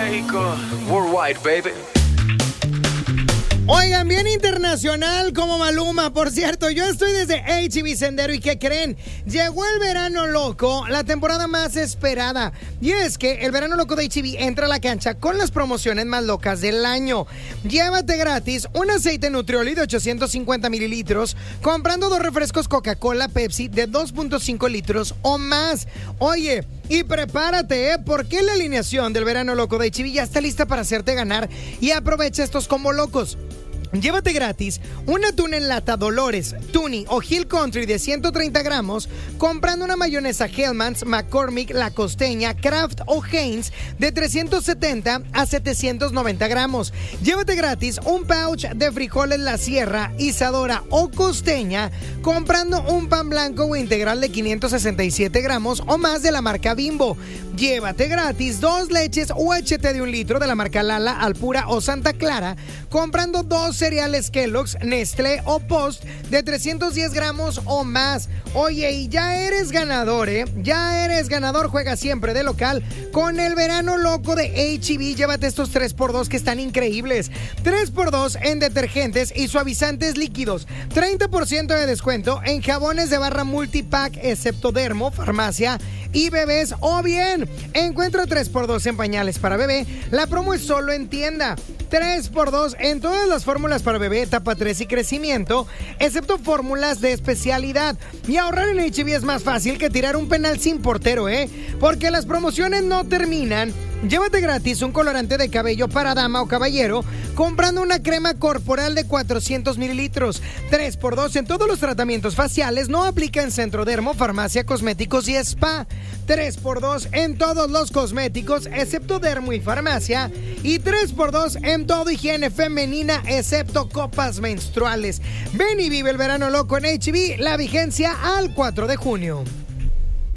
México, worldwide, baby. Oigan, bien internacional como Maluma. Por cierto, yo estoy desde H-E-B Sendero y ¿qué creen? Llegó el verano loco, la temporada más esperada. Y es que el verano loco de H-E-B entra a la cancha con las promociones más locas del año. Llévate gratis un aceite Nutrioli de 850 mililitros comprando 2 refrescos Coca-Cola Pepsi de 2.5 litros o más. Oye, y prepárate, porque la alineación del verano loco de H-E-B ya está lista para hacerte ganar y aprovecha estos combo locos. Llévate gratis un atún en lata Dolores, Tuni o Hill Country de 130 gramos comprando una mayonesa Hellmann's, McCormick, La Costeña, Kraft o Heinz de 370 a 790 gramos. Llévate gratis un pouch de frijoles La Sierra, Isadora o Costeña comprando un pan blanco o integral de 567 gramos o más de la marca Bimbo. Llévate gratis 2 leches UHT de 1 litro de la marca Lala, Alpura o Santa Clara comprando 2 cereales Kellogg's, Nestlé o Post de 310 gramos o más. Oye, y ya eres ganador, ¿eh? Ya eres ganador. Juega siempre de local con el verano loco de H-E-B. Llévate estos 3x2 que están increíbles. 3x2 en detergentes y suavizantes líquidos. 30% de descuento en jabones de barra multipack, excepto Dermo, Farmacia y Bebés. O bien, encuentra 3x2 en pañales para bebé. La promo es solo en tienda. 3x2 en todas las fórmulas para bebé, etapa 3 y crecimiento, excepto fórmulas de especialidad. Y ahorrar en H-E-B es más fácil que tirar un penal sin portero, porque las promociones no terminan. Llévate gratis un colorante de cabello para dama o caballero comprando una crema corporal de 400 mililitros. 3x2 en todos los tratamientos faciales. No aplica en Centro Dermo, Farmacia, Cosméticos y Spa. 3x2 en todos los cosméticos excepto Dermo y Farmacia. Y 3x2 en todo higiene femenina excepto copas menstruales. Ven y vive el verano loco en H-E-B. La vigencia al 4 de junio.